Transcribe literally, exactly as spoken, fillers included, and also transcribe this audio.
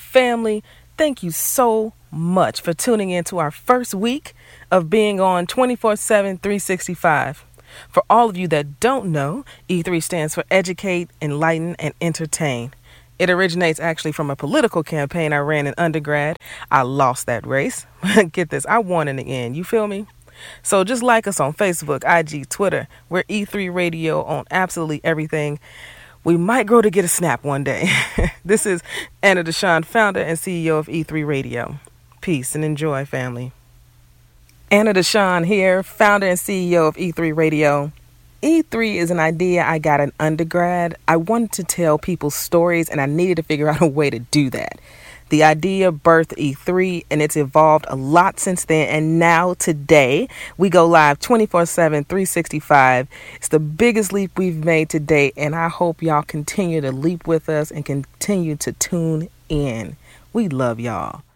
Family, thank you so much for tuning in to our first week of being on twenty-four seven, three sixty-five. For all of you that don't know, E three stands for Educate, Enlighten, and Entertain. It originates actually from a political campaign I ran in undergrad. I lost that race. Get this, I won in the end. You feel me? So just like us on Facebook, I G, Twitter. We're E three Radio on absolutely everything. We might grow to get a snap one day. This is Anna Deshawn, founder and C E O of E three Radio. Peace and enjoy, family. Anna Deshawn here, founder and C E O of E three Radio. E three is an idea I got in undergrad. I wanted to tell people stories, and I needed to figure out a way to do that. The idea birthed E three, and it's evolved a lot since then. And now, today, we go live twenty-four seven, three sixty-five. It's the biggest leap we've made to date, and I hope y'all continue to leap with us and continue to tune in. We love y'all.